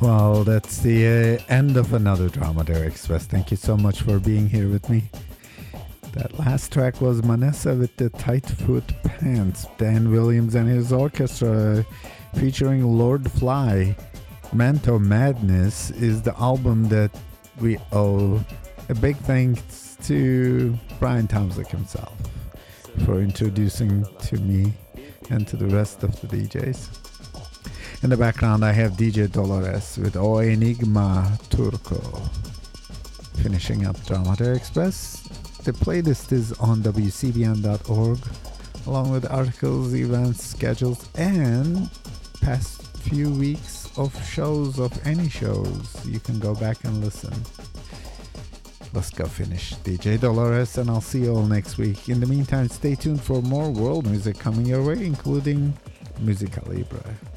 Well, that's the end of another Dromedary Express. Thank you so much for being here with me. That last track was Manessa with the Tight Foot Pants, Dan Williams and his orchestra featuring Lord Fly. Manto Madness is the album that we owe a big thanks to Brian Tomzik himself for introducing to me and to the rest of the DJs. In the background I have DJ Dolores with O Enigma Turco. Finishing up Dromedary Express. The playlist is on WCBN.org along with articles, events, schedules, and past few weeks of shows, of any shows. You can go back and listen. Let's go finish. DJ Dolores, and I'll see you all next week. In the meantime, stay tuned for more world music coming your way, including Musica Libre.